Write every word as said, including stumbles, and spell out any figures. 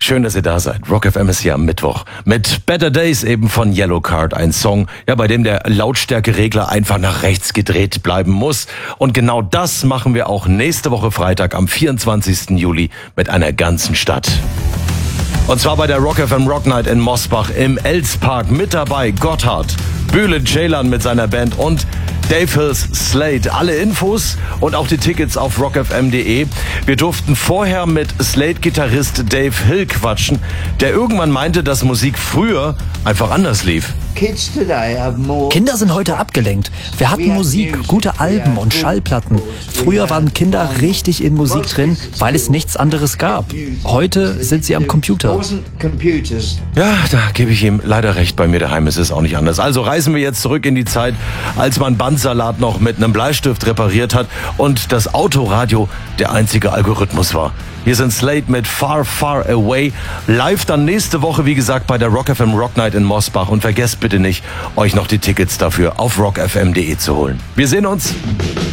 Schön, dass ihr da seid. Rock F M ist hier am Mittwoch mit Better Days eben von Yellowcard. Ein Song, ja, bei dem der Lautstärkeregler einfach nach rechts gedreht bleiben muss. Und genau das machen wir auch nächste Woche Freitag am vierundzwanzigsten Juli mit einer ganzen Stadt. Und zwar bei der Rock F M Rock Night in Mosbach im Elspark. Mit dabei Gotthard, Bülent Ceylan mit seiner Band und Dave Hills Slade. Alle Infos und auch die Tickets auf rock f m punkt d e. Wir durften vorher mit Slade-Gitarrist Dave Hill quatschen, der irgendwann meinte, dass Musik früher einfach anders lief. Kinder sind heute abgelenkt. Wir hatten Musik, gute Alben und Schallplatten. Früher waren Kinder richtig in Musik drin, weil es nichts anderes gab. Heute sind sie am Computer. Ja, da gebe ich ihm leider recht. Bei mir daheim ist es auch nicht anders. Also reisen wir jetzt zurück in die Zeit, als man Bandsalat noch mit einem Bleistift repariert hat und das Autoradio der einzige Algorithmus war. Hier sind Slade mit Far, Far Away. Live dann nächste Woche, wie gesagt, bei der Rock F M Rock Night in Mosbach. Und vergesst bitte nicht, euch noch die Tickets dafür auf rock f m punkt d e zu holen. Wir sehen uns.